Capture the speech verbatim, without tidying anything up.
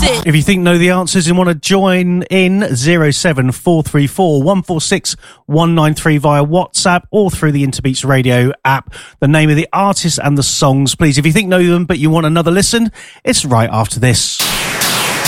it. If you think know the answers and want to join in, zero seven four three four one four six one nine three via WhatsApp or through the Interbeats Radio app. The name of the artist and the songs, please. If you think know them but you want another listen, it's right after this.